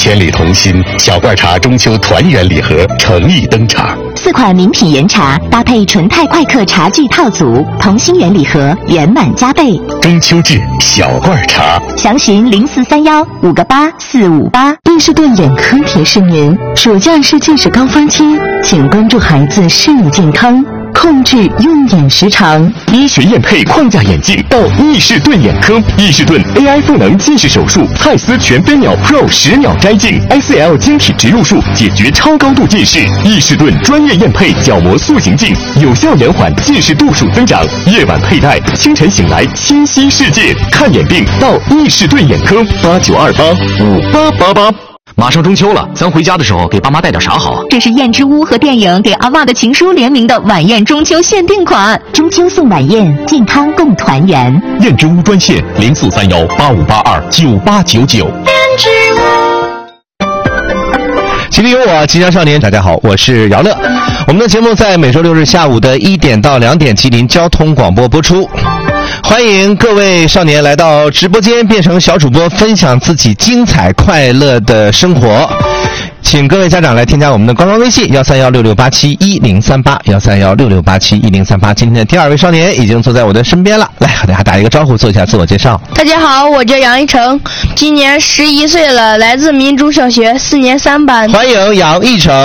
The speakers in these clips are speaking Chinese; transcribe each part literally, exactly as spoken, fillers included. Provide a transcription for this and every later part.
千里同心，小罐茶中秋团圆礼盒诚意登场。 四款名品原茶搭配纯泰快客茶具套组，同心圆礼盒圆满加倍。 中秋至小罐茶， 详询零四三幺五个八四五八。 伊士顿眼科提示您：暑假是近视高峰期，请关注孩子视力健康，控制用眼时长。 医学验配框架眼镜到伊士顿眼科，伊士顿 A I 赋能近视手术，蔡司全飞秒 Pro 十秒摘镜 ，S L 晶体植入术解决超高度近视。伊士顿专业验配角膜塑形镜，有效延缓近视度数增长。夜晚佩戴，清晨醒来清晰世界。看眼病到伊士顿眼科，八九二八五八八八。 马上中秋了，咱回家的时候给爸妈带点啥好啊？ 这是燕之屋和电影给阿嬷的情书联名的晚宴中秋限定款，中秋送晚宴，健康共团圆。 燕之屋专线零四三幺八五八二九八九九。燕之屋。麒麟有我，吉祥少年，大家好，我是姚乐。我们的节目在每周六日下午的一点到两点，吉林交通广播播出。欢迎各位少年来到直播间，变成小主播，分享自己精彩快乐的生活。请各位家长来添加我们的官方微信幺三幺六六八七一零三八幺三幺六六八七一零三八。今天的第二位少年已经坐在我的身边了，来和大家打一个招呼，做一下自我介绍。 大家好，我叫杨一成，今年十一岁了，来自民主小学四年三班。 欢迎杨一成。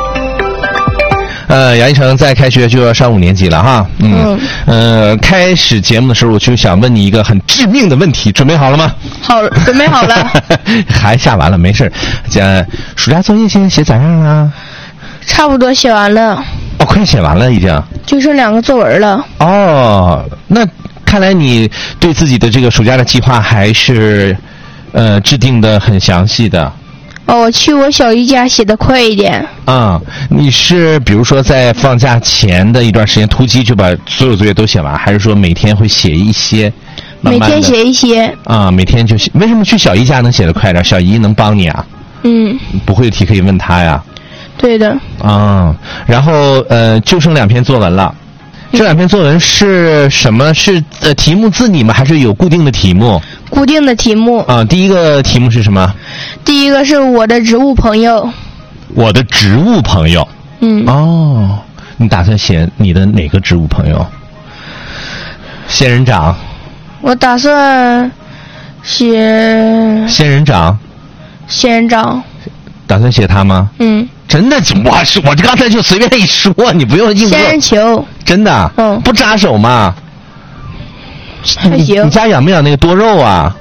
呃，杨一成在开学就要上五年级了哈，嗯，嗯呃，开始节目的时候我就想问你一个很致命的问题，准备好了吗？ 好，准备好了。 还下完了，没事。讲暑假作业现在写咋样了？ 差不多写完了。 哦，快写完了已经。 就剩两个作文了。 哦，那看来你对自己的这个暑假的计划还是，呃，制定的很详细的。 哦，我去我小姨家写的快一点。 啊、嗯，你是比如说在放假前的一段时间突击就把所有作业都写完，还是说每天会写一些？慢慢每天写一些。 啊、嗯，每天就写。为什么去小姨家能写得快点？小姨能帮你啊？ 嗯。 不会的题可以问她呀。 对的。 啊、嗯，然后呃，就剩两篇作文了。这两篇作文是什么？是呃题目自拟吗？还是有固定的题目？ 固定的题目。 啊，第一个题目是什么？ 第一个是我的植物朋友。 我的植物朋友。 嗯。 哦，你打算写你的哪个植物朋友？仙人掌。 我打算写。 仙人掌。 仙人掌。 打算写他吗？ 嗯。 真的，我是我这刚才就随便一说，你不用硬仙人球。 真的？ 嗯。 不扎手吗？ 还行。 你家养没养那个多肉啊？